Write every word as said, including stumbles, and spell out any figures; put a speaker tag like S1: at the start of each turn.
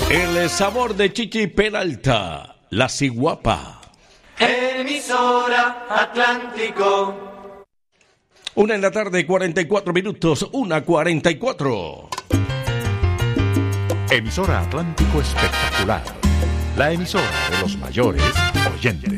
S1: El sabor de Chichi Peralta, la ciguapa.
S2: Emisora Atlántico.
S1: Una en la tarde, cuarenta y cuatro minutos, una cuarenta y cuatro.
S3: Emisora Atlántico Espectacular, la emisora de los mayores oyentes.